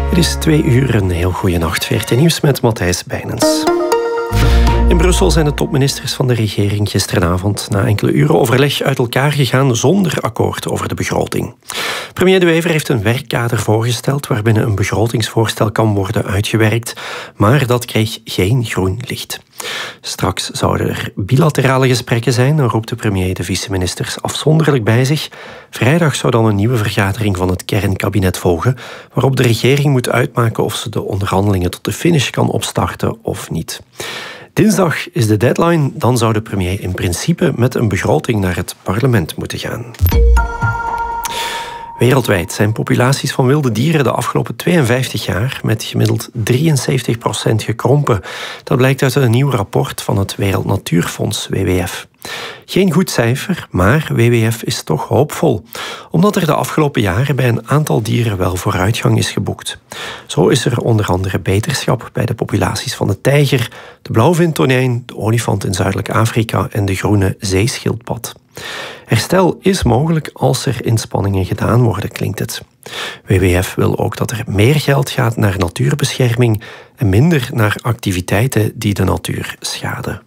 Het is 2 uur, een heel goede nacht. VRT Nieuws met Matthijs Bijnens. In Brussel zijn de topministers van de regering gisteravond na enkele uren overleg uit elkaar gegaan zonder akkoord over de begroting. Premier De Wever heeft een werkkader voorgesteld waarbinnen een begrotingsvoorstel kan worden uitgewerkt, maar dat kreeg geen groen licht. Straks zouden er bilaterale gesprekken zijn, dan roept de premier de vice-ministers afzonderlijk bij zich. Vrijdag zou dan een nieuwe vergadering van het kernkabinet volgen, waarop de regering moet uitmaken of ze de onderhandelingen tot de finish kan opstarten of niet. Dinsdag is de deadline, dan zou de premier in principe met een begroting naar het parlement moeten gaan. Wereldwijd zijn populaties van wilde dieren de afgelopen 52 jaar met gemiddeld 73% gekrompen. Dat blijkt uit een nieuw rapport van het Wereld Natuurfonds, WWF. Geen goed cijfer, maar WWF is toch hoopvol, omdat er de afgelopen jaren bij een aantal dieren wel vooruitgang is geboekt. Zo is er onder andere beterschap bij de populaties van de tijger, de blauwvintonijn, de olifant in Zuidelijk Afrika en de groene zeeschildpad. Herstel is mogelijk als er inspanningen gedaan worden, klinkt het. WWF wil ook dat er meer geld gaat naar natuurbescherming en minder naar activiteiten die de natuur schaden.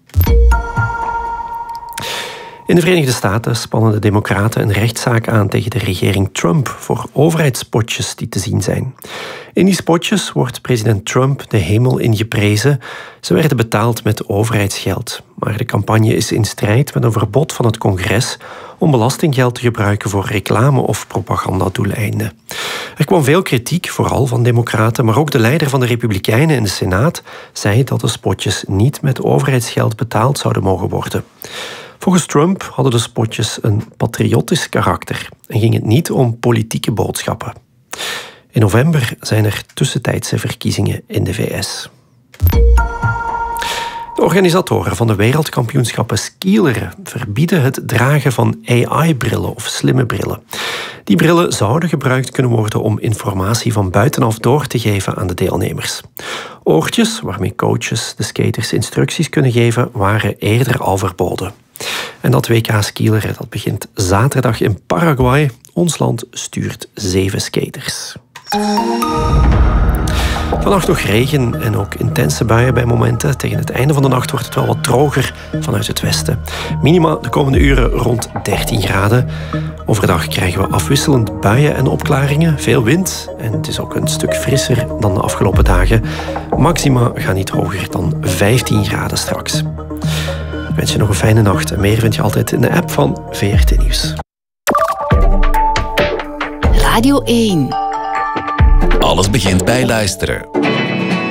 In de Verenigde Staten spannen de Democraten een rechtszaak aan tegen de regering Trump voor overheidsspotjes die te zien zijn. In die spotjes wordt president Trump de hemel ingeprezen. Ze werden betaald met overheidsgeld. Maar de campagne is in strijd met een verbod van het congres om belastinggeld te gebruiken voor reclame- of propagandadoeleinden. Er kwam veel kritiek, vooral van democraten, maar ook de leider van de Republikeinen in de Senaat zei dat de spotjes niet met overheidsgeld betaald zouden mogen worden. Volgens Trump hadden de spotjes een patriotisch karakter en ging het niet om politieke boodschappen. In november zijn er tussentijdse verkiezingen in de VS. De organisatoren van de wereldkampioenschappen skileren verbieden het dragen van AI-brillen of slimme brillen. Die brillen zouden gebruikt kunnen worden om informatie van buitenaf door te geven aan de deelnemers. Oortjes, waarmee coaches de skaters instructies kunnen geven, waren eerder al verboden. En dat WK skileren dat begint zaterdag in Paraguay. Ons land stuurt 7 skaters. Vannacht nog regen en ook intense buien bij momenten. Tegen het einde van de nacht wordt het wel wat droger vanuit het westen. Minima de komende uren rond 13 graden. Overdag krijgen we afwisselend buien en opklaringen. Veel wind en het is ook een stuk frisser dan de afgelopen dagen. Maxima gaan niet hoger dan 15 graden straks. Ik wens je nog een fijne nacht en meer vind je altijd in de app van VRT Nieuws. Radio 1. Alles begint bij luisteren.